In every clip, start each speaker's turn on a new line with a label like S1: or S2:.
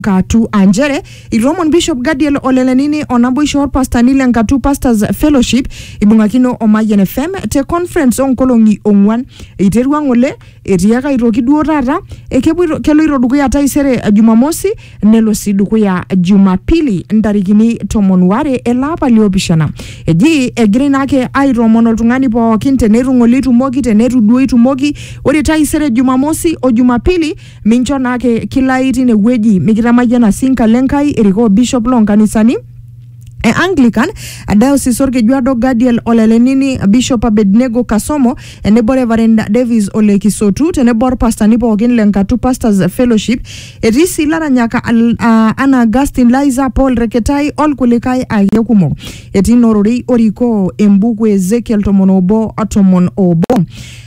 S1: Katu Anjere, Roman Bishop Gadiel Olelenini onabo ishor Pastor Nile Nkatu Pastors Fellowship ibungakino Omayen FM te conference onkolongi ongwan iterwa ngole etiaka iroki duo tata kelo irodukuya taisere Jumamosi nelo sidukuya Jumapili ntarikini 12 elapa liopishana eji egrinake airomon oltungani pookin tenetu ngole tumoki tenetu duo itumoki ore taisere Jumamosi o Jumapili mincho nake kila itine weji Mayiana Sinka Lenkai eriko Bishop Long kanisani Anglican Diocese Orkejuado Gadiel Olelenini Bishop Abednego Kasomo enebo Reverend Davis Olekisotu tenebo Pastor Nipokin Lenkatu Pastors Fellowship erisi laranyaka Ana Augustine Liza Paul Reketai olkulikai ayekumo etinorori oriko embuku Ezekiel Tomonobo Obo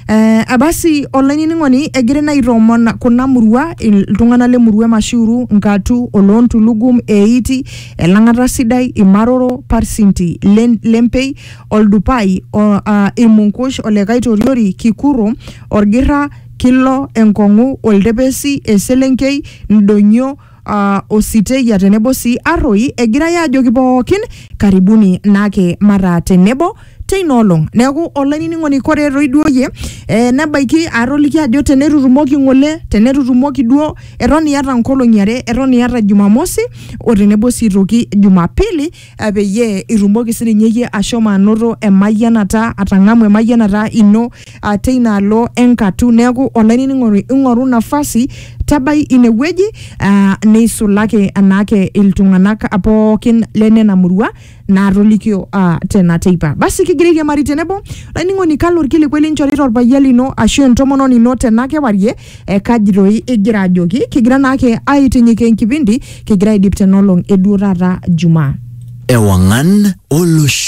S1: abasi online ngoni egirena iromon kuna murua iltungana le murua mashuru Nkatu Olontu Lugum Eiti Elangata Sidai Imaroro Parsinti Lempei Oldupai Imunkush Olekaitoriori Kikuro Orgira Kilo Enkongu Oldepesi Eselenkei Ndonyo Osite ya tenebo si Aroi egira ya joki pookin karibuni nake mara tenebo teinolong neeku online ningoni kore roiduoye nebaiki aroliki ajo tenetutumoki ngole tenetutumoki duo eton iyata nkolongi are eton iyata Jumamosi o tenebo si toki Jumapili peyie itumoki sininye ashomo anoto emayianata atangamu emayianata ino teinaalo Enkatu neeku online ningoni ingoru nafasi tabai inewueji neisulake anake iltunganak pookin lenena murua narolikio tena teipa basi kigiriria mari tenebo lainingoni kalor kile kweli nchorito orbayali no ashu entomononi no tenake warie kajiroi egira ajoki kigira nake aitinyike enkipindi kigira idip tenolong edurata Juma Ewangan Olosh